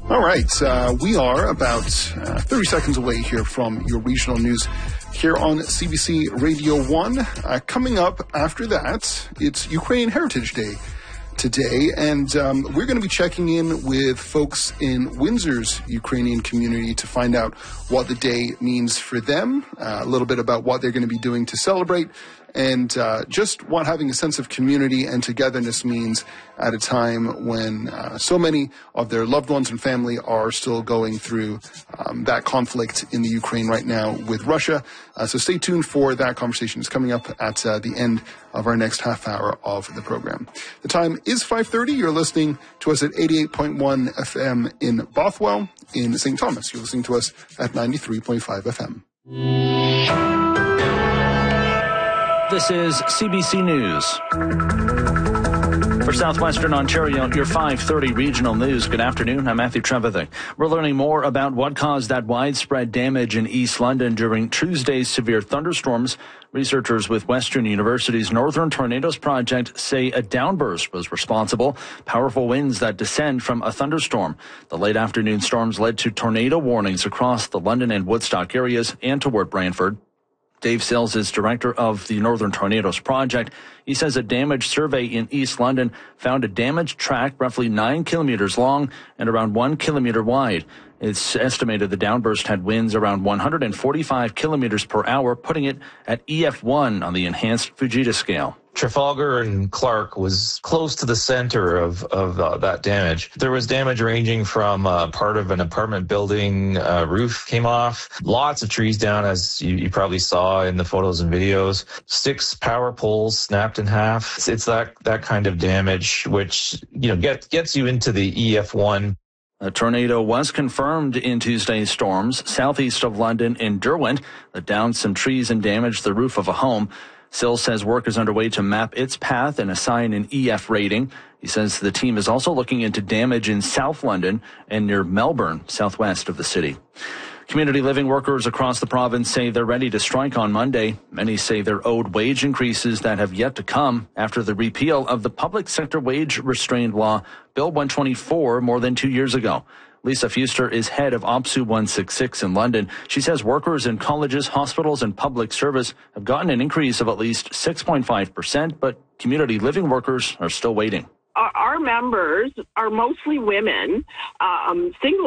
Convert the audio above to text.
All right, we are about 30 seconds away here from your regional news here on CBC Radio 1. Coming up after that, it's Ukraine Heritage Day today, and we're going to be checking in with folks in Windsor's Ukrainian community to find out what the day means for them, a little bit about what they're going to be doing to celebrate, and just what having a sense of community and togetherness means at a time when so many of their loved ones and family are still going through that conflict in the Ukraine right now with Russia. So stay tuned for that conversation. It's coming up at the end of our next half hour of the program. The time is 5:30. You're listening to us at 88.1 FM in Bothwell. In St. Thomas, you're listening to us at 93.5 FM. This is CBC News. For Southwestern Ontario, your 5:30 regional news. Good afternoon. I'm Matthew Trevithick. We're learning more about what caused that widespread damage in East London during Tuesday's severe thunderstorms. Researchers with Western University's Northern Tornadoes Project say a downburst was responsible, powerful winds that descend from a thunderstorm. The late afternoon storms led to tornado warnings across the London and Woodstock areas and toward Brantford. Dave Sills is director of the Northern Tornadoes Project. He says a damage survey in East London found a damaged track roughly 9 kilometers long and around 1 kilometer wide. It's estimated the downburst had winds around 145 kilometers per hour, putting it at EF1 on the enhanced Fujita scale. Trafalgar and Clark was close to the center of that damage. There was damage ranging from part of an apartment building, roof came off, lots of trees down, as you probably saw in the photos and videos. 6 power poles snapped in half. It's that kind of damage which gets you into the EF1. A tornado was confirmed in Tuesday's storms southeast of London in Derwent that downed some trees and damaged the roof of a home. Sills says work is underway to map its path and assign an EF rating. He says the team is also looking into damage in South London and near Melbourne, southwest of the city. Community living workers across the province say they're ready to strike on Monday. Many say they're owed wage increases that have yet to come after the repeal of the public sector wage restraint law, Bill 124, more than 2 years ago. Lisa Fuster is head of OPSU 166 in London. She says workers in colleges, hospitals, and public service have gotten an increase of at least 6.5%, but community living workers are still waiting. Our members are mostly women, single